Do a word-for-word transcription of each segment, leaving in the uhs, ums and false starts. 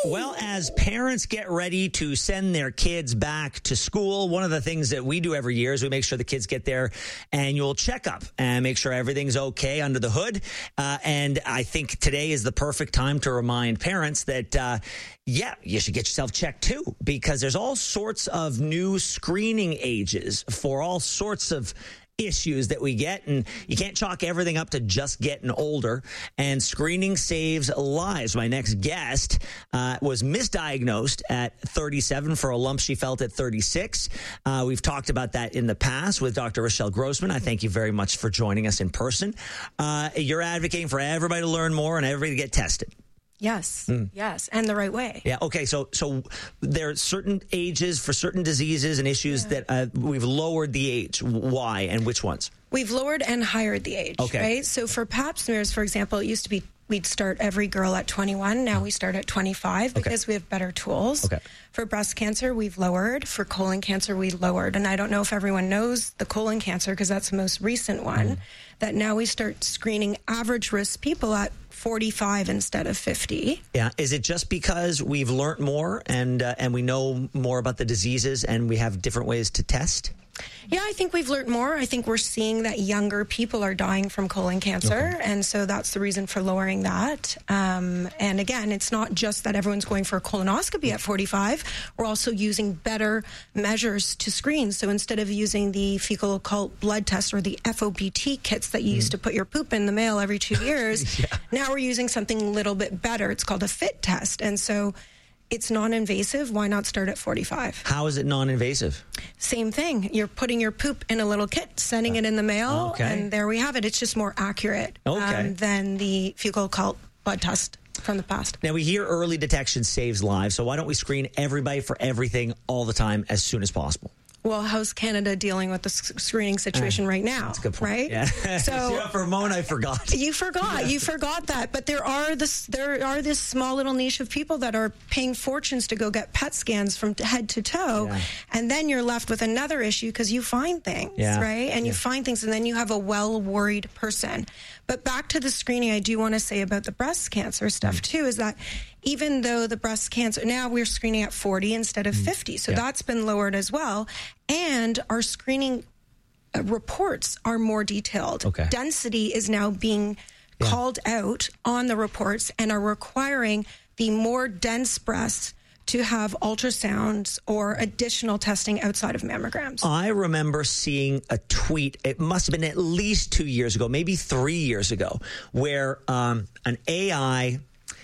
Well, as parents get ready to send their kids back to school, one of the things that we do every year is we make sure the kids get their annual checkup and make sure everything's okay under the hood. Uh, and I think today is the perfect time to remind parents that, uh, yeah, you should get yourself checked too, because there's all sorts of new screening ages for all sorts of issues that we get, and you can't chalk everything up to just getting older. And screening saves lives. My next guest uh, was misdiagnosed at thirty-seven for a lump she felt at thirty-six. Uh, we've talked about that in the past with Doctor Rochelle Grossman. I thank you very much for joining us in person. Uh, you're advocating for everybody to learn more and everybody to get tested. Yes, mm. yes, and the right way. Yeah, okay, so so there are certain ages for certain diseases and issues yeah. that uh, we've lowered the age. Why and which ones? We've lowered and highered the age, okay. right? So for pap smears, for example, it used to be we'd start every girl at twenty-one. Now we start at twenty-five because okay. we have better tools. Okay. For breast cancer, we've lowered. For colon cancer, we lowered. And I don't know if everyone knows the colon cancer because that's the most recent one, mm. that now we start screening average risk people at forty-five instead of fifty. Yeah. Is it just because we've learned more and uh, and we know more about the diseases and we have different ways to test? Yeah, I think we've learned more. I think we're seeing that younger people are dying from colon cancer, okay. and so that's the reason for lowering that. Um, and again, it's not just that everyone's going for a colonoscopy at forty-five. We're also using better measures to screen. So instead of using the fecal occult blood test or the F O B T kits that you mm. used to put your poop in the mail every two years, yeah. now we're using something a little bit better. It's called a FIT test. And so it's non-invasive. Why not start at forty-five? How is it non-invasive? Same thing. You're putting your poop in a little kit, sending it in the mail, okay. and there we have it. It's just more accurate okay. um, than the fecal occult blood test from the past. Now, we hear early detection saves lives, so why don't we screen everybody for everything all the time as soon as possible? Well, how's Canada dealing with the screening situation uh, right now? That's a good point. Right? Yeah. So yeah, for a moment, I forgot. You forgot. Yeah. You forgot that. But there are this there are this small little niche of people that are paying fortunes to go get P E T scans from head to toe, yeah. and then you're left with another issue because you find things, yeah. right? And yeah. you find things, and then you have a well-worried person. But back to the screening, I do want to say about the breast cancer stuff too, is that even though the breast cancer, now we're screening at forty instead of fifty. So yeah. that's been lowered as well. And our screening uh, reports are more detailed. Okay. Density is now being yeah. called out on the reports and are requiring the more dense breasts to have ultrasounds or additional testing outside of mammograms. I remember seeing a tweet, it must have been at least two years ago, maybe three years ago, where um, an A I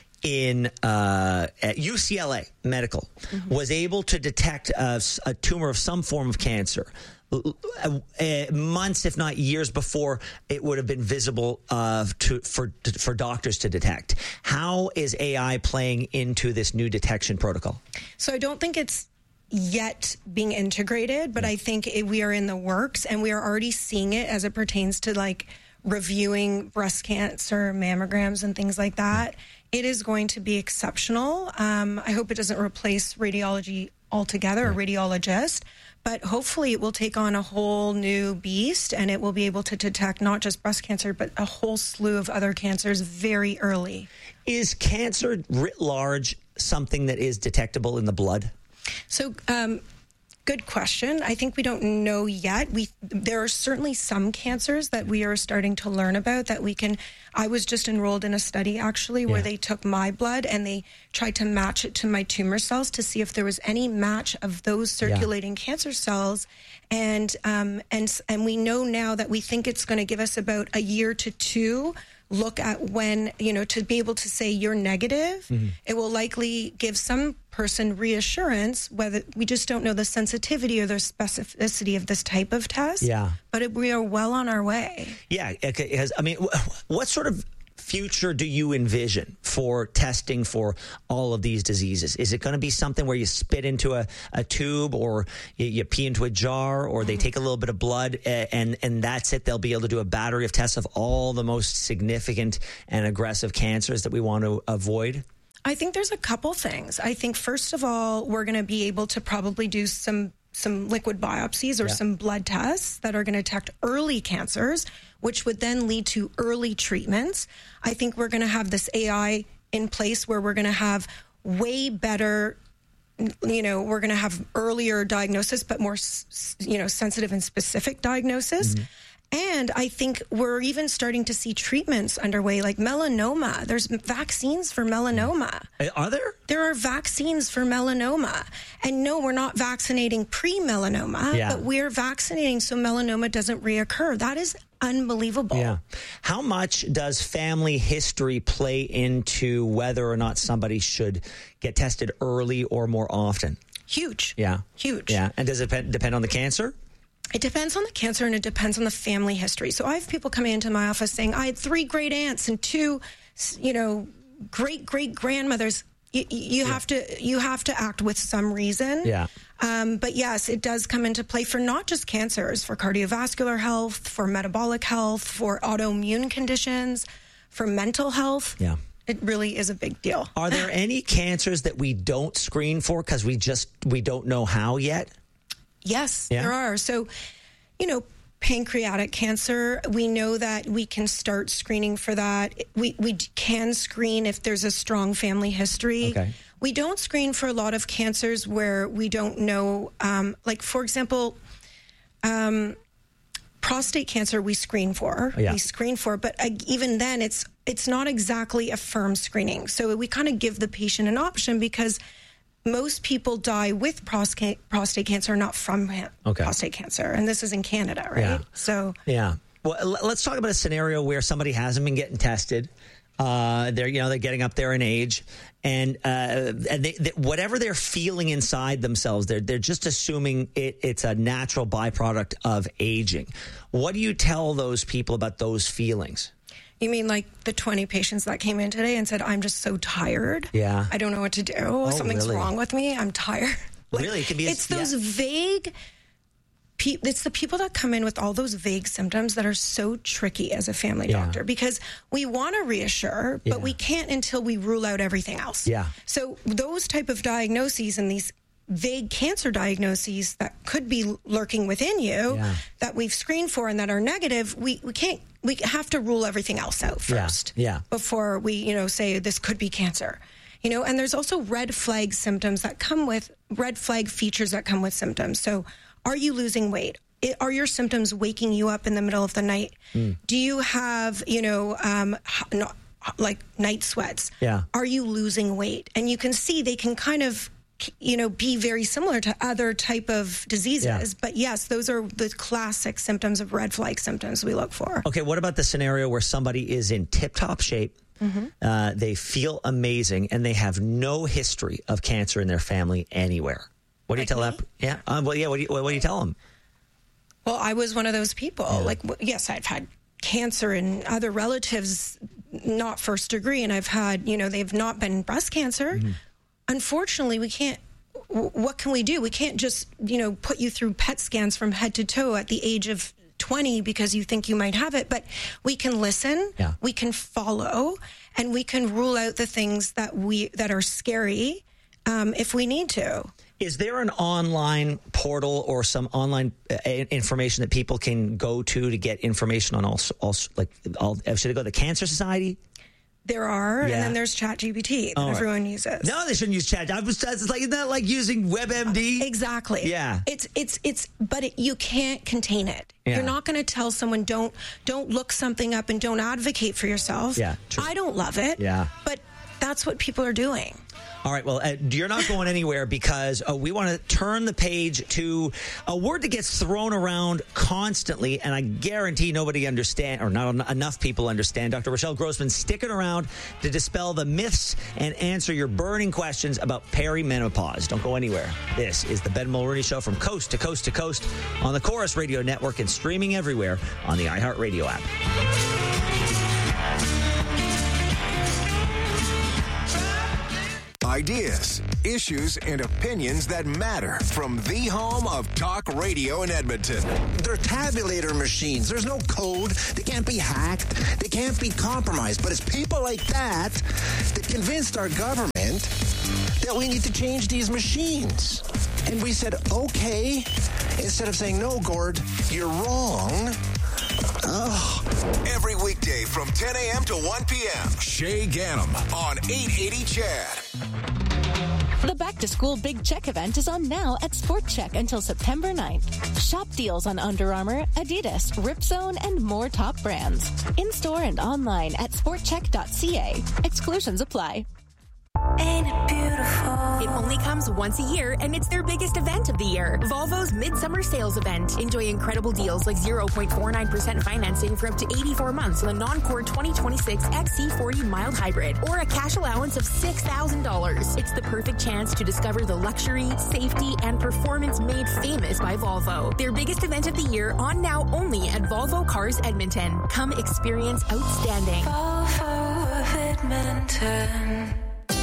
in uh, at U C L A Medical mm-hmm. was able to detect a, a tumor of some form of cancer uh, uh, months, if not years before it would have been visible uh, to, for for doctors to detect. How is A I playing into this new detection protocol? So I don't think it's yet being integrated, but I think it, we are in the works, and we are already seeing it as it pertains to like reviewing breast cancer mammograms and things like that. It is going to be exceptional. Um, I hope it doesn't replace radiology altogether, a radiologist, but hopefully it will take on a whole new beast, and it will be able to detect not just breast cancer, but a whole slew of other cancers very early. Is cancer writ large something that is detectable in the blood? So, um, good question. I think we don't know yet. We there are certainly some cancers that we are starting to learn about that we can. I was just enrolled in a study actually where yeah. they took my blood and they tried to match it to my tumor cells to see if there was any match of those circulating yeah. cancer cells. And um, and and we know now that we think it's going to give us about a year to two look at when, you know, to be able to say you're negative. Mm-hmm. It will likely give some person reassurance, whether we just don't know the sensitivity or the specificity of this type of test. Yeah. But it, we are well on our way. Yeah. It has, I mean, what sort of future do you envision for testing for all of these diseases? Is it going to be something where you spit into a, a tube, or you, you pee into a jar, or they take a little bit of blood and, and that's it? They'll be able to do a battery of tests of all the most significant and aggressive cancers that we want to avoid? I think there's a couple things. I think, first of all, we're going to be able to probably do some some liquid biopsies or yeah. some blood tests that are going to detect early cancers, which would then lead to early treatments. I think we're going to have this A I in place where we're going to have way better. You know, we're going to have earlier diagnosis, but more, you know, sensitive and specific diagnosis. Mm-hmm. And I think we're even starting to see treatments underway, like melanoma. There's vaccines for melanoma. Are there? There are vaccines for melanoma. And no, we're not vaccinating pre-melanoma, yeah. but we're vaccinating so melanoma doesn't reoccur. That is unbelievable. Yeah. How much does family history play into whether or not somebody should get tested early or more often? Huge. Yeah. Huge. Yeah. And does it depend on the cancer? It depends on the cancer and it depends on the family history. So I have people coming into my office saying, I had three great aunts and two, you know, great great grandmothers. You, you yeah. have to you have to act with some reason. Yeah. Um, but yes, it does come into play for not just cancers, for cardiovascular health, for metabolic health, for autoimmune conditions, for mental health. Yeah. It really is a big deal. Are there any cancers that we don't screen for because we just we don't know how yet? Yes, yeah. there are. So, you know, pancreatic cancer, we know that we can start screening for that. We we can screen if there's a strong family history. Okay. We don't screen for a lot of cancers where we don't know, um, like, for example, um, prostate cancer we screen for. Yeah. We screen for, but uh, even then, it's it's not exactly a firm screening. So we kind of give the patient an option because most people die with prostate prostate cancer, not from okay. prostate cancer. And this is in Canada, right? Yeah. So, yeah. Well, let's talk about a scenario where somebody hasn't been getting tested. Uh, they're, you know, they're getting up there in age, and uh, and they, they, whatever they're feeling inside themselves, they're they're just assuming it, it's a natural byproduct of aging. What do you tell those people about those feelings? You mean like the twenty patients that came in today and said, I'm just so tired. Yeah. I don't know what to do. Oh, Something's really? wrong with me. I'm tired. Like, really? It can be. A, it's those yeah. vague. Pe- it's the people that come in with all those vague symptoms that are so tricky as a family yeah. doctor because we want to reassure, but yeah. we can't until we rule out everything else. Yeah. So those type of diagnoses and these vague cancer diagnoses that could be lurking within you yeah. that we've screened for and that are negative, we, we can't, we have to rule everything else out first yeah. Yeah. before we, you know, say this could be cancer, you know, and there's also red flag symptoms that come with red flag features that come with symptoms. So are you losing weight? It, are your symptoms waking you up in the middle of the night? Mm. Do you have, you know, um, not, like night sweats? Yeah. Are you losing weight? And you can see they can kind of, you know, be very similar to other type of diseases. Yeah. But yes, those are the classic symptoms of red flag symptoms we look for. Okay, what about the scenario where somebody is in tip-top shape, mm-hmm. uh, they feel amazing, and they have no history of cancer in their family anywhere? What do you like tell me? that? Yeah, uh, well, yeah. What do you what do you tell them? Well, I was one of those people. Yeah. Like, yes, I've had cancer and other relatives, not first degree, and I've had, you know, they've not been breast cancer. Mm-hmm. Unfortunately, we can't, what can we do? We can't just, you know, put you through P E T scans from head to toe at the age of twenty because you think you might have it, but we can listen, yeah. we can follow, and we can rule out the things that we, that are scary um, if we need to. Is there an online portal or some online uh, information that people can go to to get information on all, all like, all, should they go to the Cancer Society? There are, yeah. and then there's ChatGPT that oh, everyone uses. No, they shouldn't use Chat. I was it's like isn't that like using WebMD? Exactly. Yeah. It's it's it's, but it, you can't contain it. Yeah. You're not going to tell someone don't don't look something up and don't advocate for yourself. Yeah. True. I don't love it. Yeah. But that's what people are doing. All right, well, uh, you're not going anywhere because uh, we want to turn the page to a word that gets thrown around constantly, and I guarantee nobody understand, or not en- enough people understand. Doctor Rochelle Grossman sticking around to dispel the myths and answer your burning questions about perimenopause. Don't go anywhere. This is the Ben Mulroney Show from coast to coast to coast on the Chorus Radio Network and streaming everywhere on the iHeartRadio app. Ideas, issues, and opinions that matter from the home of talk radio in Edmonton. They're tabulator machines. There's no code. They can't be hacked. They can't be compromised. But it's people like that that convinced our government that we need to change these machines. And we said, okay, instead of saying, no, Gord, you're wrong. Oh. Every weekday from ten a.m. to one p.m. Shay Ganem on eight eighty C H A D. The back-to-school Big Check event is on now at Sport Check until September ninth. Shop deals on Under Armour, Adidas, Ripzone, and more top brands. In-store and online at sport check dot c a. Exclusions apply. Ain't it beautiful? It only comes once a year, and it's their biggest event of the year. Volvo's Midsummer Sales Event. Enjoy incredible deals like zero point four nine percent financing for up to eighty-four months on the non-core twenty twenty-six X C forty mild hybrid, or a cash allowance of six thousand dollars. It's the perfect chance to discover the luxury, safety, and performance made famous by Volvo. Their biggest event of the year, on now only at Volvo Cars Edmonton. Come experience outstanding. Volvo of Edmonton.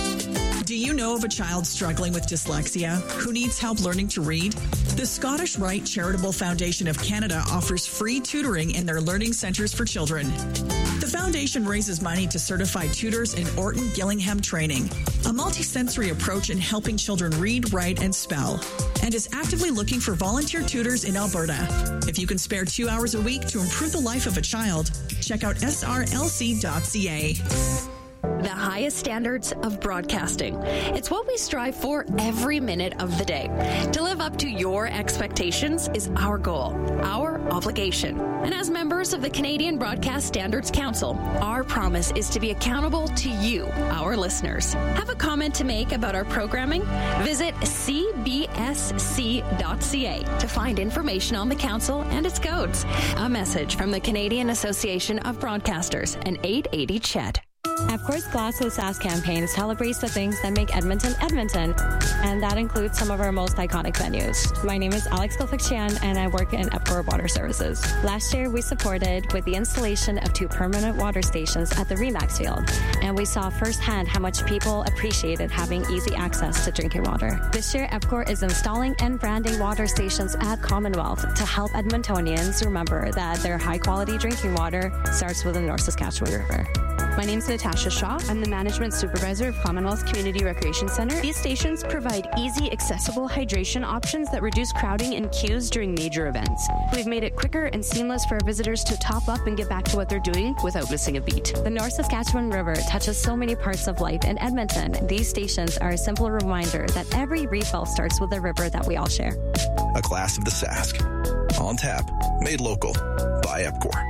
Do you know of a child struggling with dyslexia who needs help learning to read? The Scottish Rite Charitable Foundation of Canada offers free tutoring in their learning centres for children. The foundation raises money to certify tutors in Orton Gillingham training, a multisensory approach in helping children read, write, and spell, and is actively looking for volunteer tutors in Alberta. If you can spare two hours a week to improve the life of a child, check out s r l c dot c a. The highest standards of broadcasting. It's what we strive for every minute of the day. To live up to your expectations is our goal, our obligation. And as members of the Canadian Broadcast Standards Council, our promise is to be accountable to you, our listeners. Have a comment to make about our programming? Visit c b s c dot c a to find information on the council and its codes. A message from the Canadian Association of Broadcasters and eight eighty C H E D. EPCOR's Glass with Sass campaign celebrates the things that make Edmonton, Edmonton, and that includes some of our most iconic venues. My name is Alex Gilfixian, and I work in EPCOR Water Services. Last year, we supported with the installation of two permanent water stations at the Remax Field, and we saw firsthand how much people appreciated having easy access to drinking water. This year, EPCOR is installing and branding water stations at Commonwealth to help Edmontonians remember that their high-quality drinking water starts with the North Saskatchewan River. My name is Natasha Shaw. I'm the Management Supervisor of Commonwealth Community Recreation Center. These stations provide easy, accessible hydration options that reduce crowding and queues during major events. We've made it quicker and seamless for our visitors to top up and get back to what they're doing without missing a beat. The North Saskatchewan River touches so many parts of life in Edmonton. These stations are a simple reminder that every refill starts with a river that we all share. A glass of the Sask. On tap. Made local. By EPCOR.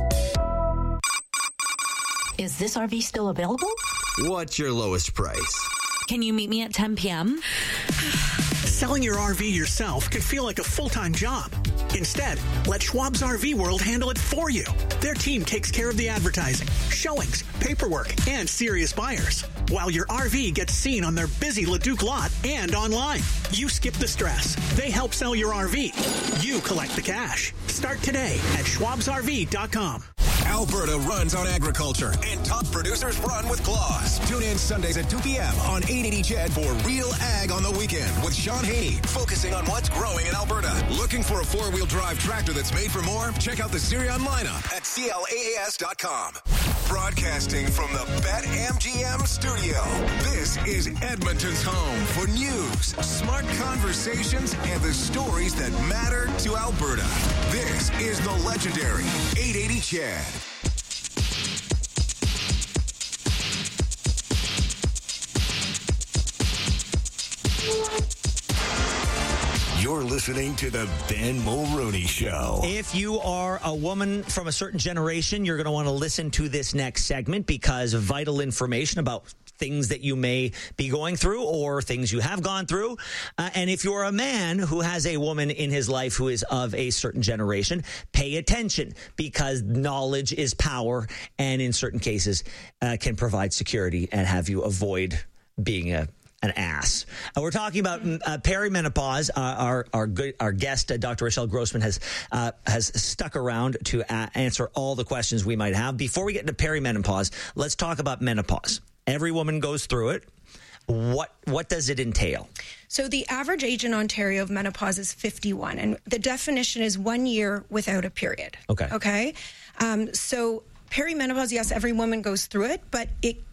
Is this R V still available? What's your lowest price? Can you meet me at ten p.m.? Selling your R V yourself could feel like a full-time job. Instead, let Schwab's R V World handle it for you. Their team takes care of the advertising, showings, paperwork, and serious buyers, while your R V gets seen on their busy Leduc lot and online. You skip the stress. They help sell your R V. You collect the cash. Start today at schwabs r v dot com. Alberta runs on agriculture, and top producers run with Claus. Tune in Sundays at two p.m. on eight eighty C H E D for Real Ag on the Weekend with Sean Haney, focusing on what's growing in Alberta. Looking for a four-wheel drive tractor that's made for more? Check out the Sirion lineup at c l a a s dot com. Broadcasting from the BetMGM studio, this is Edmonton's home for news, smart conversations, and the stories that matter to Alberta. This is the legendary eight eighty C H E D. You're listening to the Ben Mulroney Show. If you are a woman from a certain generation, you're going to want to listen to this next segment because vital information about things that you may be going through or things you have gone through. Uh, and if you're a man who has a woman in his life who is of a certain generation, pay attention because knowledge is power and in certain cases uh, can provide security and have you avoid being a an ass. Uh, we're talking about uh, perimenopause. Uh, our our good our guest, uh, Doctor Rochelle Grossman, has uh, has stuck around to uh, answer all the questions we might have. Before we get into perimenopause, let's talk about menopause. Every woman goes through it. What what does it entail? So the average age in Ontario of menopause is fifty-one, and the definition is one year without a period. Okay. Okay. Um, so perimenopause, yes, every woman goes through it, but it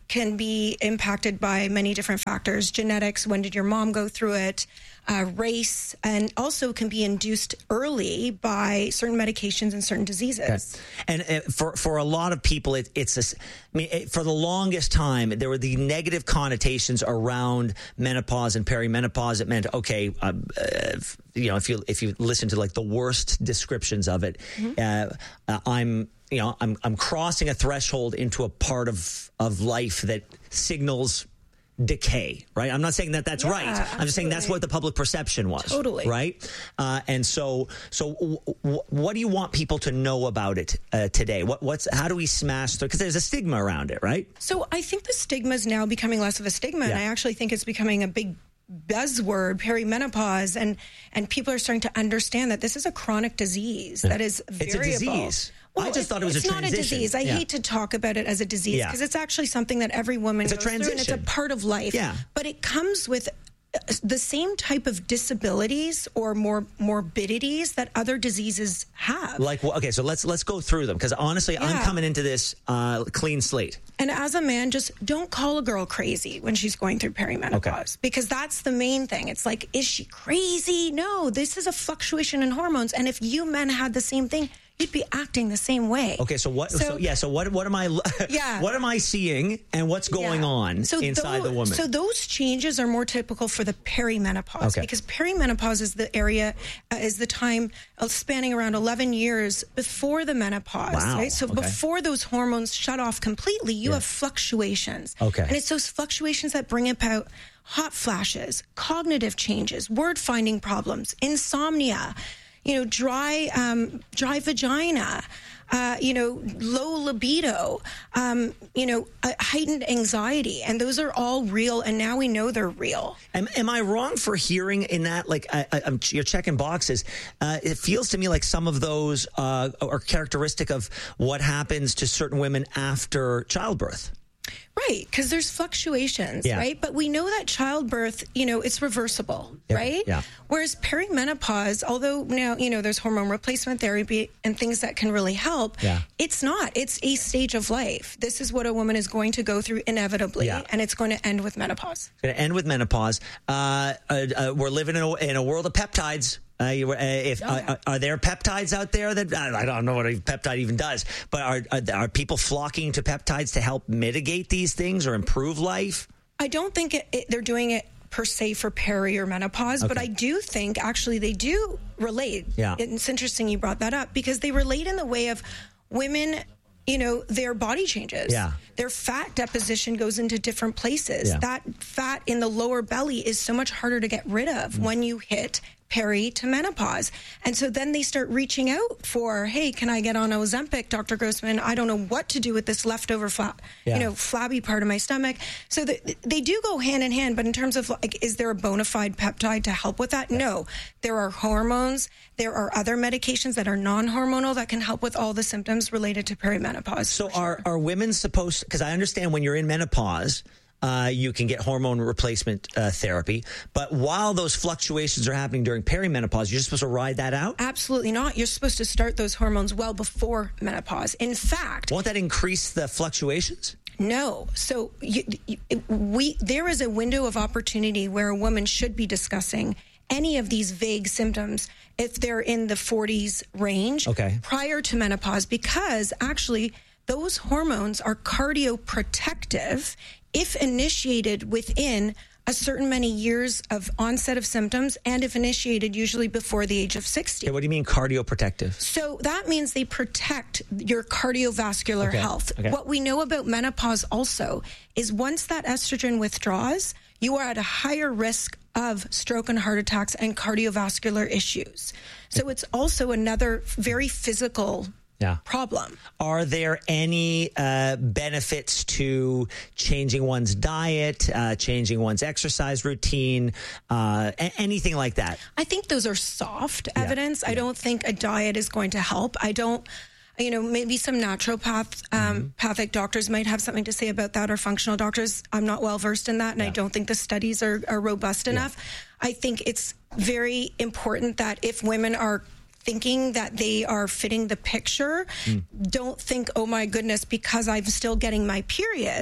can be impacted by many different factors: genetics, when did your mom go through it, uh, race, and also can be induced early by certain medications and certain diseases. Okay. And uh, for for a lot of people, it, it's a, I mean, it, for the longest time, there were the negative connotations around menopause and perimenopause. It meant, okay, uh, uh, you know, if you if you listen to like the worst descriptions of it, mm-hmm. uh, uh, I'm. You know, I'm I'm crossing a threshold into a part of, of life that signals decay, right? I'm not saying that that's yeah, right. I'm absolutely. just saying that's what the public perception was. Totally. Right? Uh, and so, so w- w- what do you want people to know about it uh, today? What what's how do we smash through? Because there's a stigma around it, right? So I think the stigma is now becoming less of a stigma, yeah. and I actually think it's becoming a big buzzword, perimenopause, and and people are starting to understand that this is a chronic disease that is variable. It's a disease. Well, I just thought it was it's a not transition. a disease. I yeah. hate to talk about it as a disease because yeah. it's actually something that every woman it's goes a transition. through, and it's a part of life. Yeah. But it comes with the same type of disabilities or more morbidities that other diseases have. Like, well, okay, so let's let's go through them because honestly, yeah. I'm coming into this uh, clean slate. And as a man, just don't call a girl crazy when she's going through perimenopause okay. because that's the main thing. It's like, is she crazy? No, this is a fluctuation in hormones. And if you men had the same thing, you'd be acting the same way. Okay, so what? So, so yeah, so what? What am I? Yeah. What am I seeing, and what's going yeah. on so inside those, the woman? So those changes are more typical for the perimenopause okay. because perimenopause is the area uh, is the time uh, spanning around eleven years before the menopause. Wow. Right. So okay. before those hormones shut off completely, you yeah. have fluctuations. Okay. And it's those fluctuations that bring about hot flashes, cognitive changes, word finding problems, insomnia. You know, dry, um, dry vagina, uh, you know, low libido, um, you know, uh, heightened anxiety. And those are all real. And now we know they're real. Am, am I wrong for hearing in that, like, I, I, I'm, you're checking boxes. Uh, it feels to me like some of those uh, are characteristic of what happens to certain women after childbirth. Right, because there's fluctuations, yeah. right? But we know that childbirth, you know, it's reversible, yeah. right? Yeah. Whereas perimenopause, although now, you know, there's hormone replacement therapy and things that can really help, yeah. it's not. It's a stage of life. This is what a woman is going to go through inevitably, yeah. and it's going to end with menopause. It's going to end with menopause. Uh, uh, uh, we're living in a, in a world of peptides. Uh, you, uh, if oh, yeah. uh, are there peptides out there that I don't know what a peptide even does, but are, are are people flocking to peptides to help mitigate these things or improve life? I don't think it, it, they're doing it per se for peri or menopause, okay. but I do think actually they do relate. Yeah. It's interesting you brought that up because they relate in the way of women. You know, their body changes. Yeah. Their fat deposition goes into different places. Yeah. That fat in the lower belly is so much harder to get rid of mm. when you hit peri to menopause. And so then they start reaching out for, hey, can I get on Ozempic, Doctor Grossman? I don't know what to do with this leftover flat, yeah. you know, flabby part of my stomach. So the, they do go hand in hand, but in terms of like, is there a bona fide peptide to help with that? No. There are hormones. There are other medications that are non-hormonal that can help with all the symptoms related to perimenopause. So sure. are, are women supposed, because I understand when you're in menopause, Uh, you can get hormone replacement uh, therapy. But while those fluctuations are happening during perimenopause, you're supposed to ride that out? Absolutely not. You're supposed to start those hormones well before menopause. In fact... Won't that increase the fluctuations? No. So you, you, we there is a window of opportunity where a woman should be discussing any of these vague symptoms if they're in the forties range okay. prior to menopause, because actually those hormones are cardioprotective if initiated within a certain many years of onset of symptoms and if initiated usually before the age of sixty. Okay, what do you mean cardioprotective? So that means they protect your cardiovascular okay. health. Okay. What we know about menopause also is once that estrogen withdraws, you are at a higher risk of stroke and heart attacks and cardiovascular issues. So it's also another very physical Yeah. problem. Are there any uh, benefits to changing one's diet, uh, changing one's exercise routine, uh, a- anything like that? I think those are soft Yeah. evidence. I Yeah. don't think a diet is going to help. I don't, you know, maybe some naturopath, um, Mm-hmm. pathic doctors might have something to say about that, or functional doctors. I'm not well versed in that, and Yeah. I don't think the studies are, are robust enough. I think it's very important that if women are thinking that they are fitting the picture, mm. don't think, oh my goodness, because I'm still getting my periods,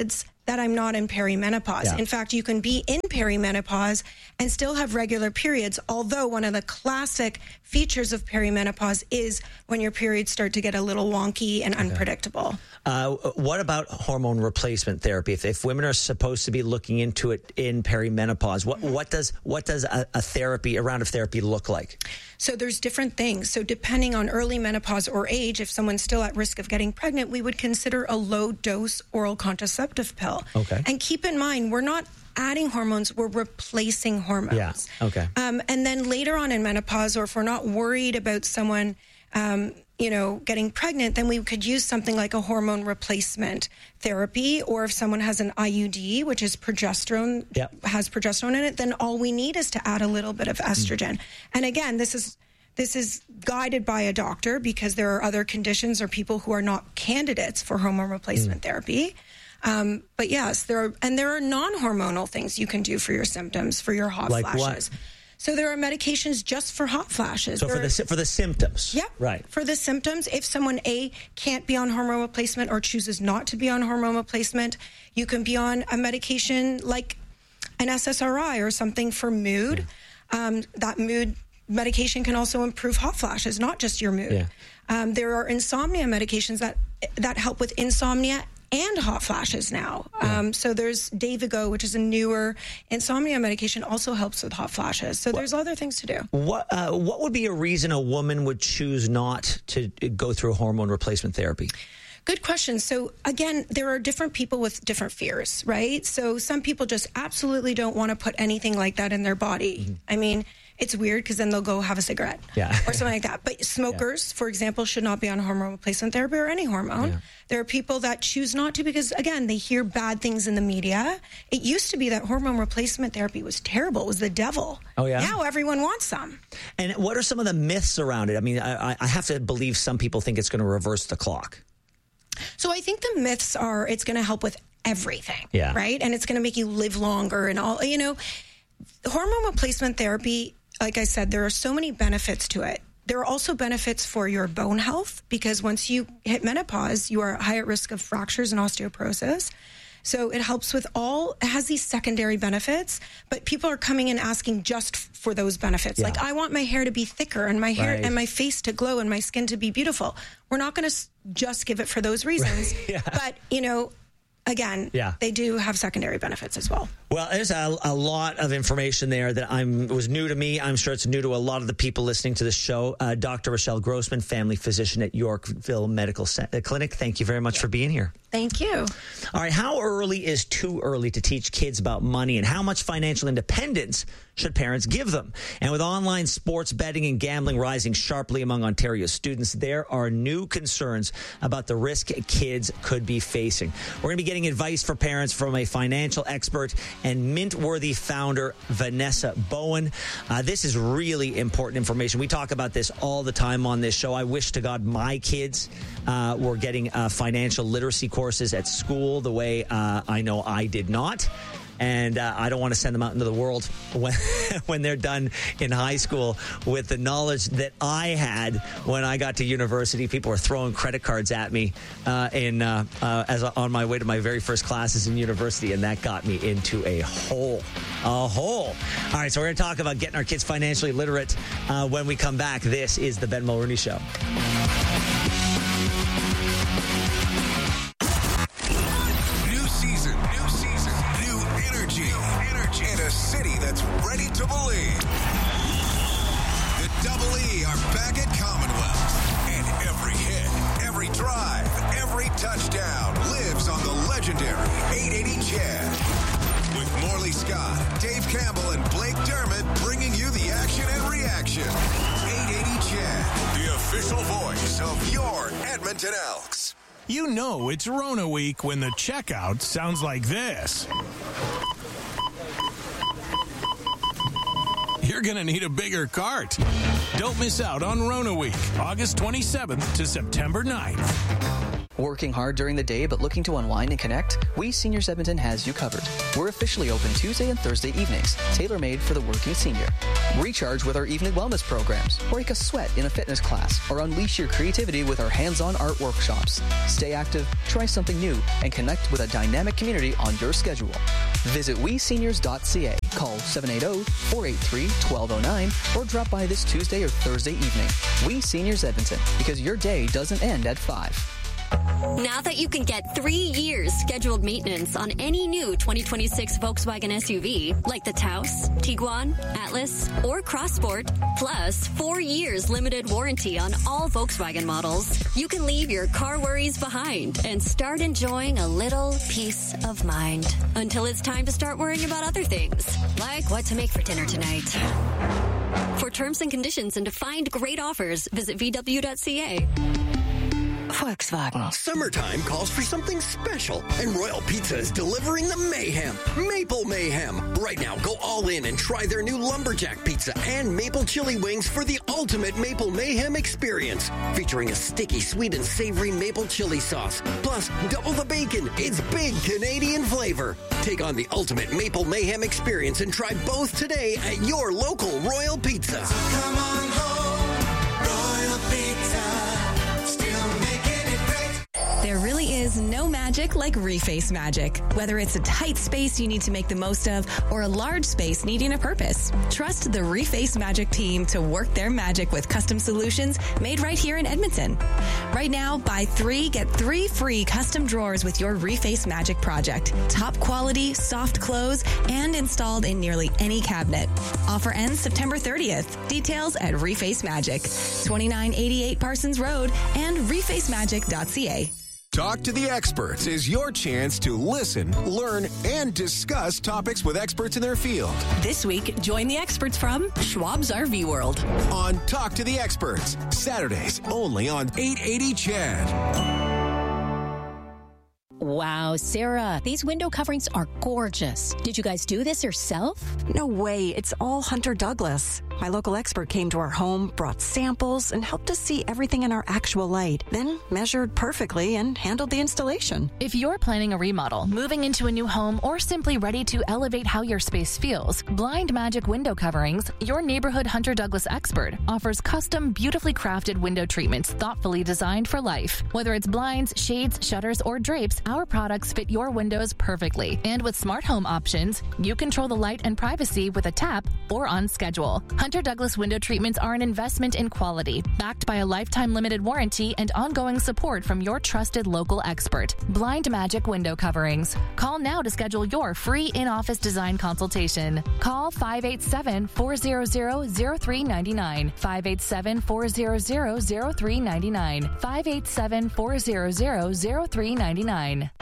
that I'm not in perimenopause. Yeah. In fact, you can be in perimenopause and still have regular periods, although one of the classic features of perimenopause is when your periods start to get a little wonky and unpredictable. Uh, what about hormone replacement therapy? If, if women are supposed to be looking into it in perimenopause, what, what does what does a, a therapy, a round of therapy look like? So there's different things. So depending on early menopause or age, if someone's still at risk of getting pregnant, we would consider a low-dose oral contraceptive pill. Okay. And keep in mind, we're not adding hormones, we're replacing hormones. Yeah, okay. Um, and then later on in menopause, or if we're not worried about someone, um, you know, getting pregnant, then we could use something like a hormone replacement therapy. Or if someone has an I U D, which is progesterone, yep. has progesterone in it, then all we need is to add a little bit of estrogen. Mm. And again, this is this is guided by a doctor, because there are other conditions or people who are not candidates for hormone replacement mm. therapy. Um, but yes, there are, and there are non-hormonal things you can do for your symptoms, for your hot like flashes. What? So there are medications just for hot flashes. So there for are, the for the symptoms, yeah, right. For the symptoms, if someone A can't be on hormone replacement or chooses not to be on hormone replacement, you can be on a medication like an S S R I or something for mood. Mm. Um, that mood medication can also improve hot flashes, not just your mood. Yeah. Um, there are insomnia medications that that help with insomnia and hot flashes now. Yeah. Um, so there's Dayvigo, which is a newer insomnia medication, also helps with hot flashes. So what, there's other things to do. What uh, what would be a reason a woman would choose not to go through hormone replacement therapy? Good question. So again, there are different people with different fears, right? So some people just absolutely don't want to put anything like that in their body. Mm-hmm. I mean, it's weird because then they'll go have a cigarette yeah. or something like that. But smokers, yeah. for example, should not be on hormone replacement therapy or any hormone. Yeah. There are people that choose not to because, again, they hear bad things in the media. It used to be that hormone replacement therapy was terrible. It was the devil. Oh, yeah? Now everyone wants some. And what are some of the myths around it? I mean, I, I have to believe some people think it's going to reverse the clock. So I think the myths are it's going to help with everything, yeah. right? And it's going to make you live longer and all, you know. Hormone replacement therapy, like I said, there are so many benefits to it. There are also benefits for your bone health because once you hit menopause, you are high at risk of fractures and osteoporosis. So it helps with all, it has these secondary benefits, but people are coming in asking just for those benefits. Yeah. Like, I want my hair to be thicker and my hair right. and my face to glow and my skin to be beautiful. We're not going to just give it for those reasons. Right. Yeah. But, you know, again, yeah. they do have secondary benefits as well. Well, there's a, a lot of information there that I'm was new to me. I'm sure it's new to a lot of the people listening to this show. Uh, Doctor Rochelle Grossman, family physician at Yorkville Medical Clinic. Thank you very much for being here. Thank you. All right. How early is too early to teach kids about money, and how much financial independence should parents give them? And with online sports betting and gambling rising sharply among Ontario students, there are new concerns about the risk kids could be facing. We're going to be getting advice for parents from a financial expert and Mintworthy founder, Vanessa Bowen. Uh, this is really important information. We talk about this all the time on this show. I wish to God my kids uh, were getting uh, financial literacy courses at school the way uh, I know I did not. And uh, I don't want to send them out into the world when when they're done in high school with the knowledge that I had when I got to university. People were throwing credit cards at me uh, in uh, uh, as a, on my way to my very first classes in university, and that got me into a hole, a hole. All right, so we're going to talk about getting our kids financially literate uh, when we come back. This is the Ben Mulroney Show. City that's ready to believe. The Double E are back at Commonwealth, and every hit, every drive, every touchdown lives on the legendary eight eighty C H E D. With Morley Scott, Dave Campbell, and Blake Dermott bringing you the action and reaction. eight eighty C H E D, the official voice of your Edmonton Elks. You know it's Rona week when the checkout sounds like this. You're going to need a bigger cart. Don't miss out on Rona Week, August twenty-seventh to September ninth. Working hard during the day but looking to unwind and connect? We Seniors Edmonton has you covered. We're officially open Tuesday and Thursday evenings, tailor-made for the working senior. Recharge with our evening wellness programs, break a sweat in a fitness class, or unleash your creativity with our hands-on art workshops. Stay active, try something new, and connect with a dynamic community on your schedule. Visit we seniors dot c a, call seven eight zero, four eight three, one two zero nine, or drop by this Tuesday or Thursday evening. We Seniors Edmonton, because your day doesn't end at five. Now that you can get three years scheduled maintenance on any new twenty twenty-six Volkswagen S U V, like the Taos, Tiguan, Atlas, or Crossport, plus four years limited warranty on all Volkswagen models, you can leave your car worries behind and start enjoying a little peace of mind until it's time to start worrying about other things, like what to make for dinner tonight. For terms and conditions and to find great offers, visit v w dot c a. Volkswagen. Summertime calls for something special, and Royal Pizza is delivering the mayhem. Maple Mayhem. Right now, go all in and try their new Lumberjack Pizza and Maple Chili Wings for the ultimate Maple Mayhem experience. Featuring a sticky, sweet, and savory maple chili sauce. Plus, double the bacon. It's big Canadian flavor. Take on the ultimate Maple Mayhem experience and try both today at your local Royal Pizza. So come on home, Royal Pizza. There really is no magic like Reface magic. Whether it's a tight space you need to make the most of or a large space needing a purpose, trust the Reface magic team to work their magic with custom solutions made right here in Edmonton. Right now, buy three, get three free custom drawers with your Reface magic project. Top quality, soft close, and installed in nearly any cabinet. Offer ends September thirtieth. Details at Reface Magic, twenty-nine eighty-eight Parsons Road and reface magic dot c a. Talk to the Experts is your chance to listen, learn, and discuss topics with experts in their field. This week, join the experts from Schwab's R V World. On Talk to the Experts, Saturdays only on eight eighty C H E D. Wow, Sarah, these window coverings are gorgeous. Did you guys do this yourself? No way. It's all Hunter Douglas. My local expert came to our home, brought samples, and helped us see everything in our actual light, then measured perfectly and handled the installation. If you're planning a remodel, moving into a new home, or simply ready to elevate how your space feels, Blind Magic Window Coverings, your neighborhood Hunter Douglas expert, offers custom, beautifully crafted window treatments thoughtfully designed for life. Whether it's blinds, shades, shutters, or drapes, our products fit your windows perfectly. And with smart home options, you control the light and privacy with a tap or on schedule. Hunter Douglas window treatments are an investment in quality, backed by a lifetime limited warranty and ongoing support from your trusted local expert. Blind Magic Window Coverings. Call now to schedule your free in-office design consultation. Call five eight seven, four zero zero, zero three nine nine, five eight seven, four zero zero, zero three nine nine, five eight seven, four zero zero, zero three nine nine.